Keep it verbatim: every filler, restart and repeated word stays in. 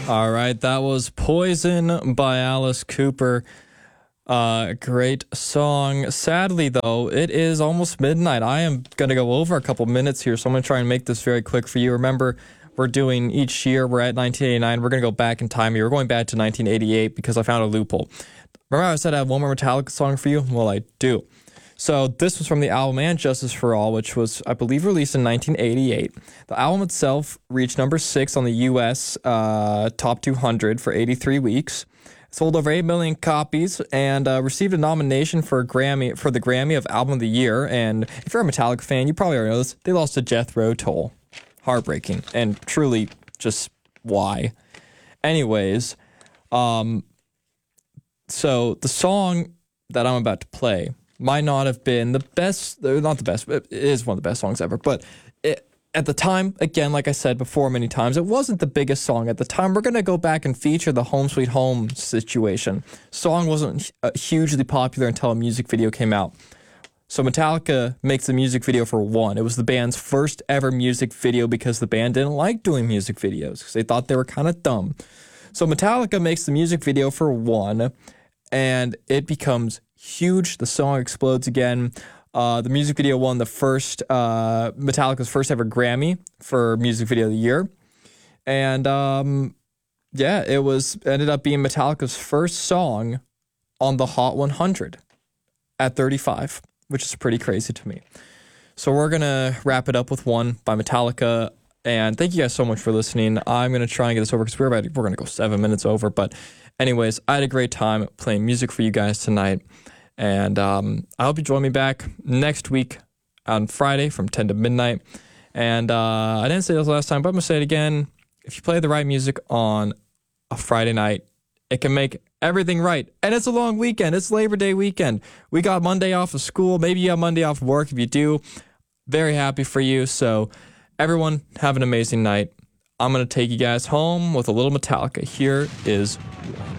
All right, that was Poison by Alice Cooper. Uh, great song. Sadly, though, it is almost midnight. I am going to go over a couple minutes here, so I'm going to try and make this very quick for you. Remember, we're doing each year, we're at nineteen eighty-nine. We're going to go back in time here. We're going back to nineteen eighty-eight because I found a loophole. Remember I said I have one more Metallica song for you? Well, I do. So this was from the album And Justice for All, which was, I believe, released in nineteen eighty-eight. The album itself reached number six on the U S uh, Top two hundred for eighty-three weeks. It sold over eight million copies and uh, received a nomination for a Grammy for the Grammy of Album of the Year. And if you're a Metallica fan, you probably already know this. They lost to Jethro Tull. Heartbreaking. And truly, just why? Anyways, um, so the song that I'm about to play might not have been the best, not the best, it is one of the best songs ever, but it, at the time, again, like I said before many times, it wasn't the biggest song at the time. We're going to go back and feature the Home Sweet Home situation. Song wasn't uh, hugely popular until a music video came out. So Metallica makes the music video for One. It was the band's first ever music video because the band didn't like doing music videos because they thought they were kind of dumb. So Metallica makes the music video for One, and it becomes huge. The song explodes again. Uh, the music video won the first, uh, Metallica's first ever Grammy for Music Video of the Year. And um, yeah, it was ended up being Metallica's first song on the Hot one hundred at thirty-five, which is pretty crazy to me. So we're going to wrap it up with One by Metallica. And thank you guys so much for listening. I'm going to try and get this over because we're about, we're going to go seven minutes over. But anyways, I had a great time playing music for you guys tonight. And um, I hope you join me back next week on Friday from ten to midnight. And uh, I didn't say this last time, but I'm going to say it again. If you play the right music on a Friday night, it can make everything right. And it's a long weekend. It's Labor Day weekend. We got Monday off of school. Maybe you have Monday off of work. If you do, very happy for you. So everyone, have an amazing night. I'm going to take you guys home with a little Metallica. Here is One.